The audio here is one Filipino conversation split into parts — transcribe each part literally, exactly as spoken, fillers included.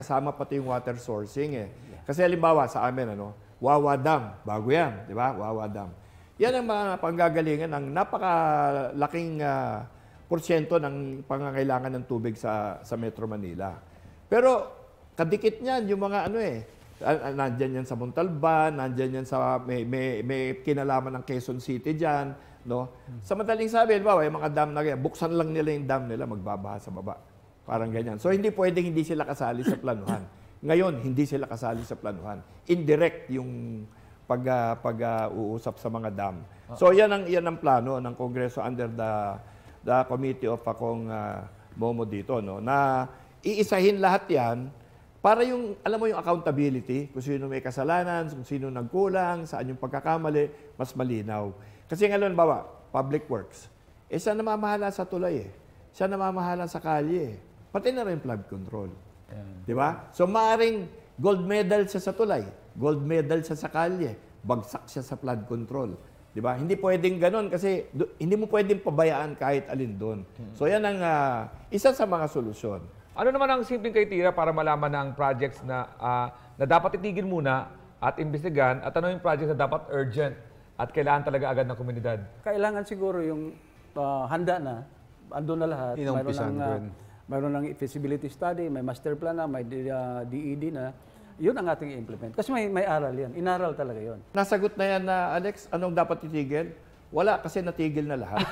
Kasama pati yung water sourcing eh. Kasi halimbawa sa amin, ano, Wawa Dam, bago yan, di ba? Wawa Dam. Yan ang mga panggagalingan ng napakalaking uh, porsyento ng pangangailangan ng tubig sa, sa Metro Manila. Pero kadikit niyan yung mga ano eh, nandyan yan sa Montalban, nandyan yan sa, may, may, may kinalaman ng Quezon City dyan, no? Sa madaling sabi, halimbawa, yung mga dam na ganyan, buksan lang nila yung dam nila, magbabaha sa baba. Parang ganyan. So, hindi pwedeng hindi sila kasali sa planuhan. Ngayon, hindi sila kasali sa planuhan. Indirect yung pag, uh, pag-uusap uh, sa mga dam. So, yan ang, yan ang plano ng Kongreso under the, the Committee of Akong uh, Momo dito, no? Na iisahin lahat yan para yung, alam mo yung accountability, kung sino may kasalanan, kung sino nagkulang, saan yung pagkakamali, mas malinaw. Kasi ngayon, bawa, public works. Eh, siya namamahala sa tulay eh. Siya namamahala sa kalye eh. Pati na rin flood control. Yeah. Di ba? So, maaring gold medal siya sa tulay, gold medal siya sa kalye, bagsak siya sa flood control. Di ba? Hindi pwedeng ganun kasi do, hindi mo pwedeng pabayaan kahit alin doon. Hmm. So, yan ang uh, isa sa mga solusyon. Ano naman ang simpleng criteria para malaman ang projects na, uh, na dapat itigil muna at imbestigan at ano yung projects na dapat urgent at kailangan talaga agad ng komunidad? Kailangan siguro yung uh, handa na, andun na lahat. Mayroon ng, uh, mayroon ng feasibility study, may master plan na, may uh, D E D na. Yun ang ating i-implement. Kasi may, may aral yan. Inaral talaga yun. Nasagot na yan na, Alex, anong dapat titigil? Wala, kasi natigil na lahat.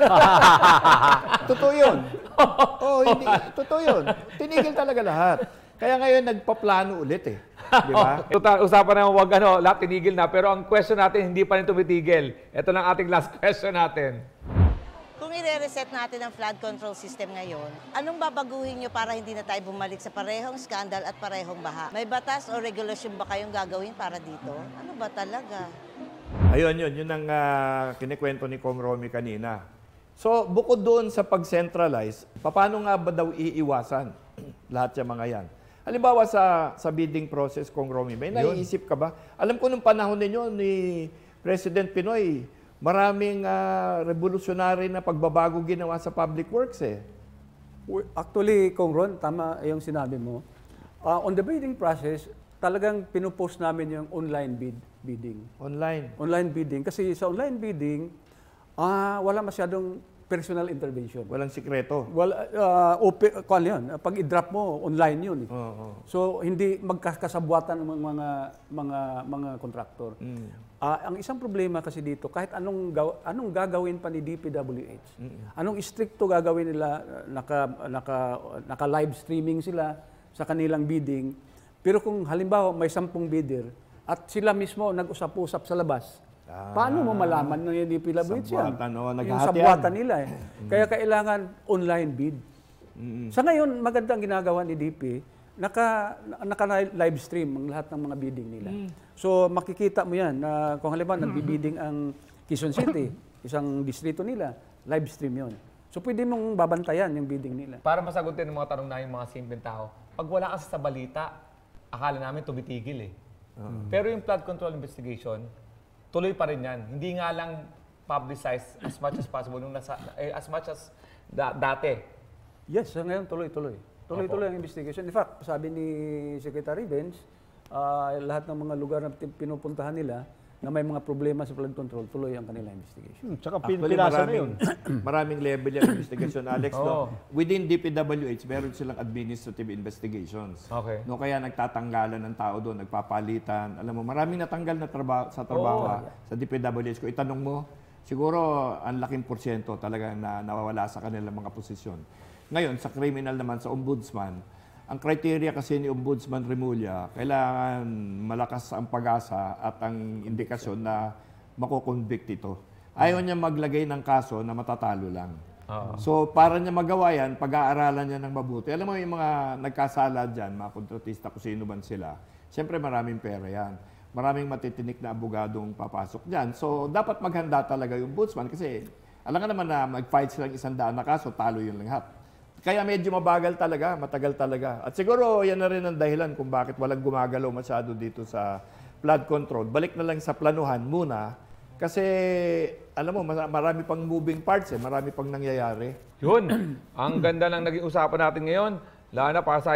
Totoo yun. Oh, hindi, totoo yun. Tinigil talaga lahat. Kaya ngayon, nagpaplano ulit eh. Di ba? Usapan na wag ano, lahat tinigil na. Pero ang question natin, hindi pa rin tumitigil. Ito lang ating last question natin. Kung i-reset natin ang flood control system ngayon, anong babaguhin nyo para hindi na tayo bumalik sa parehong skandal at parehong baha? May batas o regulasyon ba kayong gagawin para dito? Ano ba talaga? Ayun, yun. Yun ang uh, kinikwento ni Kong Romy kanina. So, bukod doon sa pag-centralize, paano nga ba daw iiwasan lahat yung mga yan? Halimbawa sa, sa bidding process, Kong Romy, may naiisip ka ba? Alam ko nung panahon ninyo ni President Pinoy, maraming uh, revolutionary na pagbabago ginawa sa public works eh. Actually, Kong Ron, tama yung sinabi mo. Uh, on the bidding process, talagang pinupost namin yung online bid, bidding. Online? Online bidding. Kasi sa online bidding, uh, wala masyadong personal intervention. Walang sikreto? Well, uh, open, kung ano yun, pag i-drop mo, online yun. Eh. Oh, oh. So, hindi magkakasabuatan ng mga mga mga kontraktor. Mm. Uh, ang isang problema kasi dito, kahit anong gaw, anong gagawin pa ni D P W H, mm. anong stricto gagawin nila, naka, naka, naka live streaming sila sa kanilang bidding, pero kung halimbawa may sampung bidder at sila mismo nag-usap-usap sa labas, ah, paano mo malaman ng D P W H yan? Sabwatan, oh, yung sabwatan nila eh. Kaya kailangan online bid. Mm-hmm. Sa ngayon, magandang ginagawa ni D P, naka, naka live stream ang lahat ng mga bidding nila. Mm. So makikita mo yan na kung halimbawa nagbi-bidding ang Quezon City, isang distrito nila, live stream yon. So pwede mong babantayan yung bidding nila. Para masagutin ang mga tanong na yung mga simpleng tao, pag wala kasi sa balita, akala namin tumitigil eh. Uh-huh. Pero yung flood control investigation, tuloy pa rin yan. Hindi nga lang publicized as much as possible nung nasa, eh, as much as da- dati. Yes, so ngayon tuloy-tuloy. Tuloy-tuloy ang investigation. In fact, sabi ni Secretary Benz, uh, lahat ng mga lugar na pinupuntahan nila na may mga problema sa flood control, tuloy ang kanilang investigation. Hmm, tsaka Actually, pinasa na yun. Maraming level yung investigation, Alex. Oh. No? Within D P W H, meron silang administrative investigations. Okay. No, kaya nagtatanggalan ng tao doon, nagpapalitan. Alam mo, maraming natanggal na trabaho, sa trabaho Oh. ha, sa D P W H. Kung itanong mo, siguro ang laking porsyento talaga na nawawala sa kanilang mga posisyon. Ngayon, sa criminal naman, sa ombudsman, ang criteria kasi ni Ombudsman Remulla, kailangan malakas ang pag-asa at ang indikasyon na makukonvict ito. Ayaw niya maglagay ng kaso na matatalo lang. Uh-huh. So, para niya magawa yan, pag-aaralan niya ng mabuti. Alam mo yung mga nagkasala dyan, mga kontratista, kung sino man sila, siyempre maraming pera yan. Maraming matitinik na abogadong papasok dyan. So, dapat maghanda talaga yung ombudsman kasi alam ka naman na mag-fight silang isang daan na kaso, talo yun lahat. Kaya medyo mabagal talaga, matagal talaga. At siguro yan na rin ang dahilan kung bakit walang gumagalaw masyado dito sa flood control. Balik na lang sa planuhan muna kasi alam mo, marami pang moving parts eh, marami pang nangyayari. Yun, ang ganda ng naging usapan natin ngayon. Lalo na para sa